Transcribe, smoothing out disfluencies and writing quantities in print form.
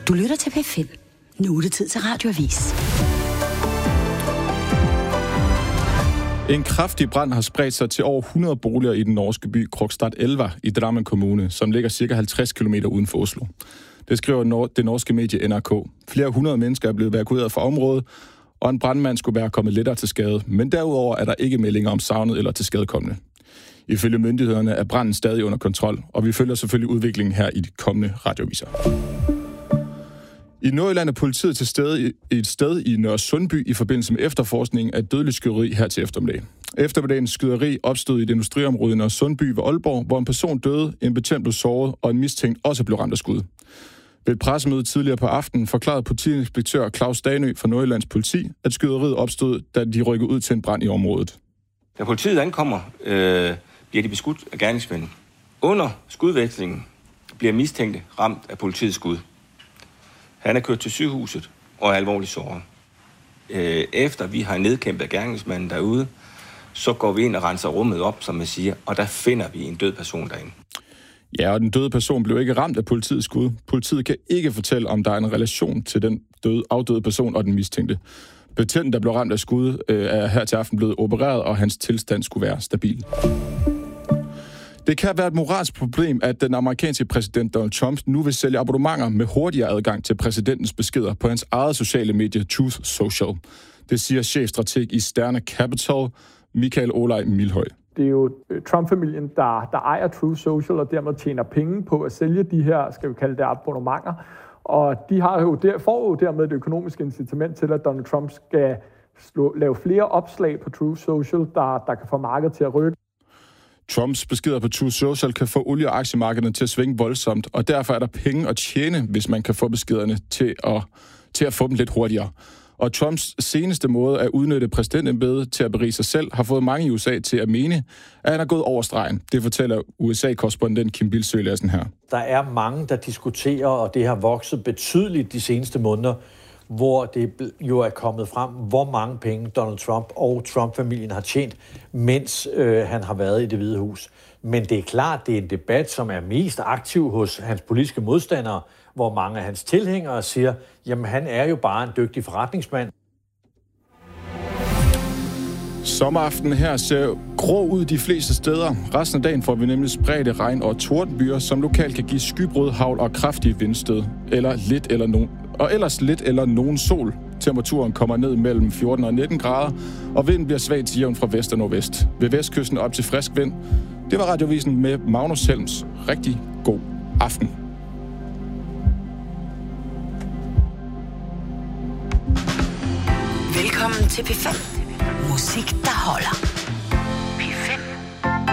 Du lytter til P5. Nu er det tid til Radioavis. En kraftig brand har spredt sig til over 100 boliger i den norske by Krokstad Elva i Drammen Kommune, som ligger ca. 50 km uden for Oslo. Det skriver det norske medie NRK. Flere hundrede mennesker er blevet evakueret fra området, og en brandmand skulle være kommet lettere til skade. Men derudover er der ikke meldinger om savnet eller til skadekommende. Ifølge myndighederne er branden stadig under kontrol, og vi følger selvfølgelig udviklingen her i de kommende radioaviser. I Nordjylland er politiet til stede i et sted i Nørre Sundby i forbindelse med efterforskning af dødelig skyderi her til eftermiddag. Eftermiddagens skyderi opstod i et industriområde i Nørre Sundby ved Aalborg, hvor en person døde, en betjent blev såret, og en mistænkt også blev ramt af skud. Ved et pressemøde tidligere på aftenen forklarede politiinspektør Claus Danø fra Nordjyllands politi, at skyderiet opstod, da de rykkede ud til en brand i området. Da politiet ankommer, bliver de beskudt af gerningsmænd. Under skudvekslingen bliver mistænkte ramt af politiets skud. Han er kørt til sygehuset og er alvorligt såret. Efter vi har nedkæmpet gerningsmanden derude, så går vi ind og renser rummet op, som man siger, og der finder vi en død person derinde. Ja, og den døde person blev ikke ramt af politiets skud. Politiet kan ikke fortælle, om der er en relation til den afdøde person og den mistænkte. Betjenten, der blev ramt af skud, er her til aften blevet opereret, og hans tilstand skulle være stabil. Det kan være et moralsk problem, at den amerikanske præsident Donald Trump nu vil sælge abonnementer med hurtigere adgang til præsidentens beskeder på hans eget sociale medie Truth Social. Det siger chefstrateg i Sterne Capital, Michael Olaj Milhøj. Det er jo Trump-familien, der ejer Truth Social og dermed tjener penge på at sælge de her, skal vi kalde det, abonnementer. Og de får jo dermed et økonomisk incitament til, at Donald Trump skal lave flere opslag på Truth Social, der kan få markedet til at rykke. Trumps beskeder på Truth Social kan få olie- og aktiemarkederne til at svinge voldsomt, og derfor er der penge at tjene, hvis man kan få beskederne til at få dem lidt hurtigere. Og Trumps seneste måde at udnytte præsidentembedet til at berige sig selv, har fået mange i USA til at mene, at han er gået over stregen. Det fortæller USA-korrespondent Kim Bildsøe Lassen her. Der er mange, der diskuterer, og det har vokset betydeligt de seneste måneder, hvor det jo er kommet frem, hvor mange penge Donald Trump og Trump-familien har tjent, mens han har været i Det Hvide Hus. Men det er klart, det er en debat, som er mest aktiv hos hans politiske modstandere, hvor mange af hans tilhængere siger, jamen han er jo bare en dygtig forretningsmand. Sommeraften her ser grå ud de fleste steder. Resten af dagen får vi nemlig spredte regn- og tordenbyer, som lokalt kan give skybrud, hagl og kraftige vindstød. Ellers lidt eller nogen sol. Temperaturen kommer ned mellem 14 og 19 grader, og vinden bliver svag til jævn fra vest og nordvest. Ved vestkysten op til frisk vind. Det var Radiovisen med Magnus Helms. Rigtig god aften. Velkommen til P5. Musik, der holder.